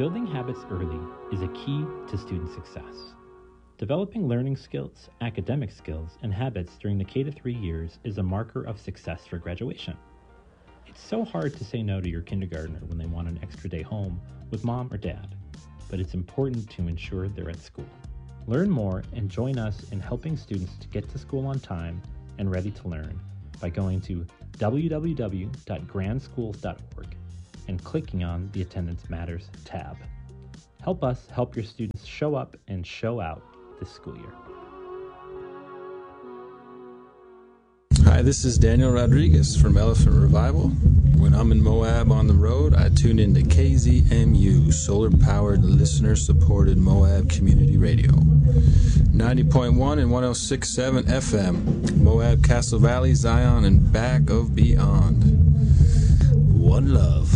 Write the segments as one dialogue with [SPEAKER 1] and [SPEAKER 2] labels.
[SPEAKER 1] Building habits early is a key to student success. Developing learning skills, academic skills, and habits during the K-3 years is a marker of success for graduation. It's so hard to say no to your kindergartner when they want an extra day home with mom or dad, but it's important to ensure they're at school. Learn more and join us in helping students to get to school on time and ready to learn by going to www.grandschools.org and clicking on the Attendance Matters tab. Help us help your students show up and show out this school year.
[SPEAKER 2] Hi, this is Daniel Rodriguez from Elephant Revival. When I'm in Moab on the road, I tune into KZMU, solar-powered, listener-supported Moab Community Radio. 90.1 and 106.7 FM, Moab, Castle Valley, Zion, and back of beyond. One love.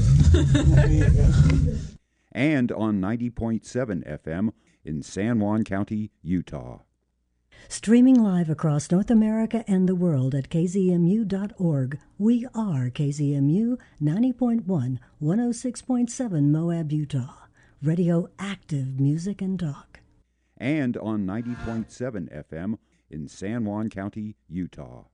[SPEAKER 3] And on 90.7 FM in San Juan County, Utah.
[SPEAKER 4] Streaming live across North America and the world at kzmu.org, we are KZMU 90.1, 106.7 Moab, Utah. Radio active music and talk.
[SPEAKER 3] And on 90.7 FM in San Juan County, Utah.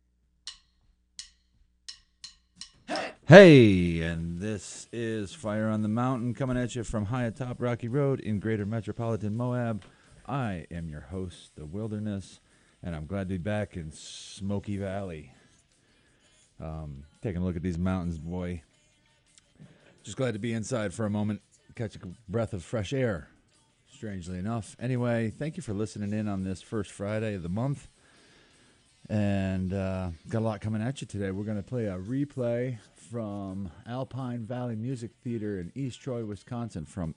[SPEAKER 5] Hey, and this is Fire on the Mountain coming at you from high atop Rocky Road in Greater Metropolitan Moab. I am your host, The Wilderness, and I'm glad to be back in Smoky Valley. Taking a look at these mountains, boy. Just glad to be inside for a moment, catch a breath of fresh air, strangely enough. Anyway, thank you for listening in on this first Friday of the month. And got a lot coming at you today. We're going to play a replay from Alpine Valley Music Theater in East Troy, Wisconsin from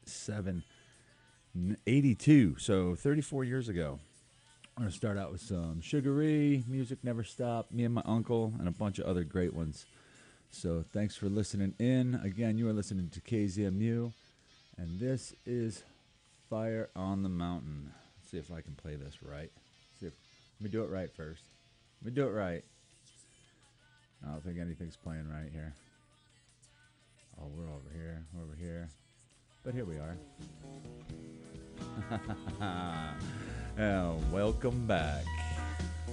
[SPEAKER 5] 8/7/82, so 34 years ago. I'm going to start out with some Sugaree, Music Never Stop, Me and My Uncle, and a bunch of other great ones. So thanks for listening in. Again, you are listening to KZMU, and this is Fire on the Mountain. Let's see if I can play this right. Let me do it right first. Let me do it right. I don't think anything's playing right here. Oh, we're over here. We're over here. But here we are. Welcome back.